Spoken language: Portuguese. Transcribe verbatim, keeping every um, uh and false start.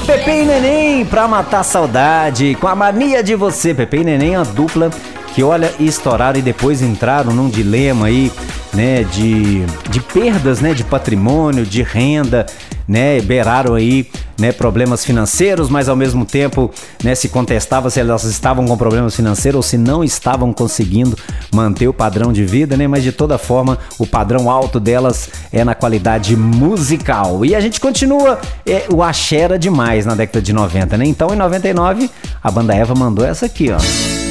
Pepe e Neném, pra matar a saudade, com a mania de você. Pepe e Neném é uma dupla que, olha, estouraram e depois entraram num dilema aí, né, de, de perdas, né, de patrimônio, de renda, né, beiraram aí, né, problemas financeiros, mas ao mesmo tempo, né, se contestava se elas estavam com problemas financeiros ou se não estavam conseguindo manter o padrão de vida, né, mas de toda forma, o padrão alto delas é na qualidade musical. E a gente continua, é, o axé era demais na década de noventa, né, então em noventa e nove, a banda Eva mandou essa aqui, ó.